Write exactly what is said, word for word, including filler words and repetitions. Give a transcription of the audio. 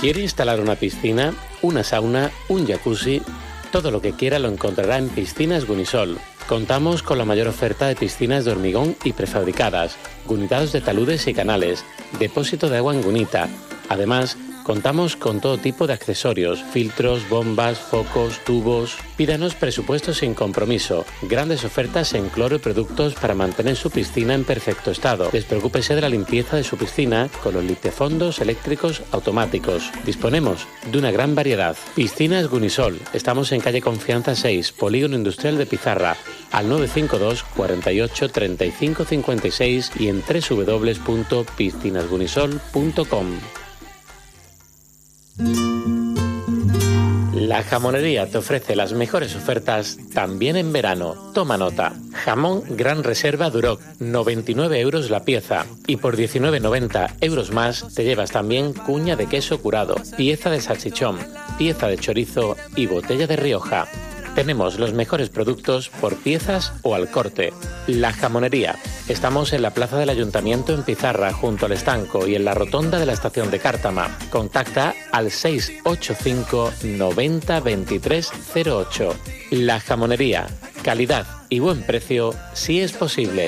¿Quiere instalar una piscina, una sauna, un jacuzzi? Todo lo que quiera lo encontrará en Piscinas Gunisol. Contamos con la mayor oferta de piscinas de hormigón y prefabricadas, gunitados de taludes y canales, depósito de agua en gunita. Además, contamos con todo tipo de accesorios, filtros, bombas, focos, tubos. Pídanos presupuestos sin compromiso, grandes ofertas en cloro y productos para mantener su piscina en perfecto estado. Despreocúpese de la limpieza de su piscina con los limpiafondos eléctricos automáticos. Disponemos de una gran variedad. Piscinas Gunisol. Estamos en calle Confianza seis, Polígono Industrial de Pizarra, al nueve cinco dos, cuarenta y ocho, treinta y cinco cincuenta y seis y en doble u doble u doble u punto piscinas gunisol punto com. La Jamonería te ofrece las mejores ofertas también en verano. Toma nota. Jamón Gran Reserva Duroc, noventa y nueve euros la pieza. Y por diecinueve noventa euros más te llevas también cuña de queso curado, pieza de salchichón, pieza de chorizo y botella de Rioja. Tenemos los mejores productos por piezas o al corte. La Jamonería. Estamos en la plaza del Ayuntamiento en Pizarra, junto al estanco, y en la rotonda de la estación de Cártama. Contacta al seis ocho cinco noventa veintitrés cero ocho. La Jamonería. Calidad y buen precio si es posible.